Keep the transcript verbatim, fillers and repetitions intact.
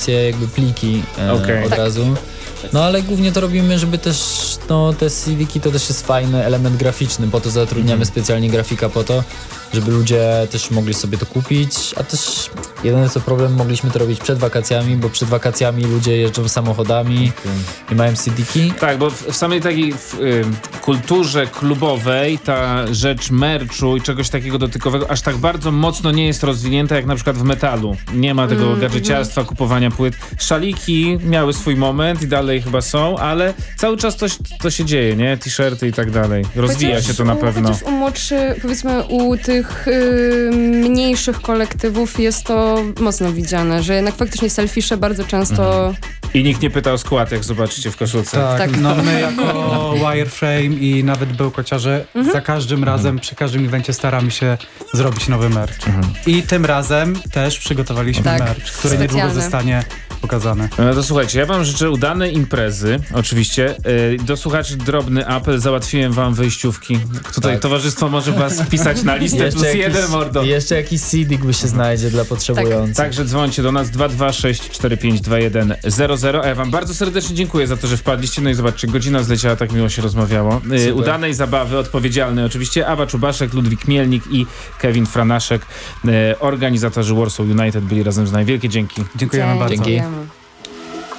wersje, jakby pliki e, okay. od tak. razu. No ale głównie to robimy, żeby też, no te C D ki to też jest fajny element graficzny, po to zatrudniamy mm. specjalnie grafika po to, żeby ludzie też mogli sobie to kupić, a też jedyny co problem, mogliśmy to robić przed wakacjami, bo przed wakacjami ludzie jeżdżą samochodami okay. i mają C D ki. Tak, bo w, w samej takiej w, y, kulturze klubowej ta rzecz merchu i czegoś takiego dotykowego aż tak bardzo mocno nie jest rozwinięta jak na przykład w metalu. Nie ma tego mm, gadżeciarstwa, mm. kupowania płyt. Szaliki miały swój moment i dalej chyba są, ale cały czas to, to się dzieje, nie? T-shirty i tak dalej. Rozwija chociaż się to na u, pewno. Chociaż u młodszy, powiedzmy u tych y, mniejszych kolektywów jest to mocno widziane, że jednak faktycznie selfisze bardzo często... Mhm. I nikt nie pyta o skład, jak zobaczycie w koszulce. Tak, tak. no my jako Wireframe i nawet Bełkociarze mhm. za każdym razem, mhm. przy każdym evencie staramy się zrobić nowy merch. Mhm. I tym razem też przygotowaliśmy tak. merch, który Specjalny. niedługo zostanie pokazane. No to słuchajcie, ja wam życzę udanej imprezy, oczywiście. Do słuchaczy drobny apel, załatwiłem wam wejściówki. Tutaj tak. towarzystwo może was wpisać na listę plus jakiś, jeden, mordo. Jeszcze jakiś C D by się znajdzie dla potrzebujących. Tak. Także dzwońcie do nas dwa dwa sześć cztery pięć dwa jeden zero zero, a ja wam bardzo serdecznie dziękuję za to, że wpadliście. No i zobaczcie, godzina zleciała, tak miło się rozmawiało. Super. Udanej zabawy, odpowiedzialnej oczywiście. Awa Czubaszek, Ludwik Mielnik i Kevin Franaszek, organizatorzy Warsaw United byli razem z nami. Wielkie dzięki. Dziękujemy bardzo. Dzięki.